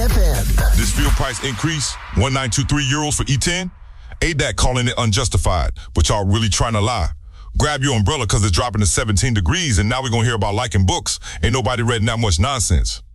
FM. This fuel price increase, 1923 euros for E10? ADAC calling it unjustified, but y'all really trying to lie. Grab your umbrella because it's dropping to 17 degrees, and now we're going to hear about liking books. Ain't nobody reading that much nonsense.